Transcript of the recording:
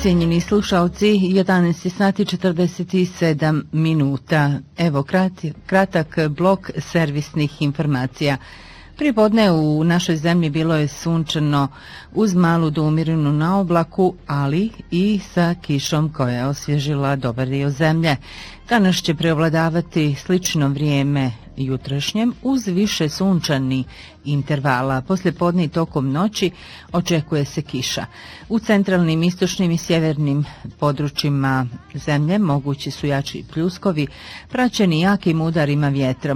Cijenjeni slušalci, 11 sati 47 minuta. Evo kratak blok servisnih informacija. Pripodne u našoj zemlji bilo je sunčano uz malu do umjerenu na oblaku, ali i sa kišom koja je osvježila dobar dio zemlje. Danas će preovladavati slično vrijeme jutrošnjem uz više sunčani intervala. Poslijepodne i tokom noći očekuje se kiša. U centralnim, istočnim i sjevernim područjima zemlje mogući su jači pljuskovi, praćeni jakim udarima vjetra.